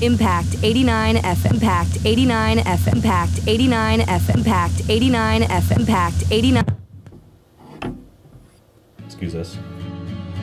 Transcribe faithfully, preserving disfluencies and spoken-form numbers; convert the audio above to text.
Impact eighty-nine F M. Impact eighty-nine F M. Impact eighty-nine F M. Impact eighty-nine F M. Impact eighty-nine. Excuse us.